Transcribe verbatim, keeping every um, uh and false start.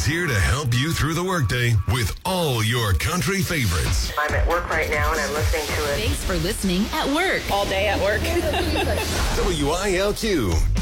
is here to help you through the workday with all your country favorites. I'm at work right now and I'm listening to it. Thanks for listening at work. All day at work. W I L Q